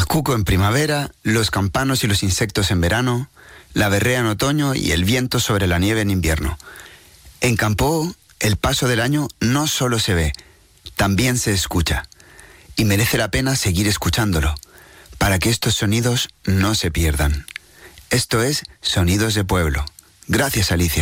cuco en primavera, los campanos y los insectos en verano, la berrea en otoño y el viento sobre la nieve en invierno. En Campo, el paso del año no solo se ve, también se escucha. Y merece la pena seguir escuchándolo, para que estos sonidos no se pierdan. Esto es Sonidos de Pueblo. Gracias, Alicia.